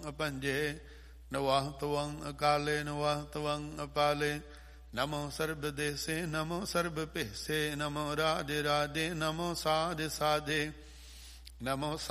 ਅਪੰਜੇ। ਨਵਾਹ ਤਵੰ ਅਕਾਲੇ ਨਵਾਹ ਤਵੰ ਅਪਾਲੇ। ਨਮੋ ਸਰਬ ਦੇਸੇ ਨਮੋ ਸਰਬ ਭੇਸੇ। ਨਮੋ ਰਾਜੇ ਰਾਜੇ ਨਮੋ ਸਾਧ ਸਾਧੇ। ਨਮੋ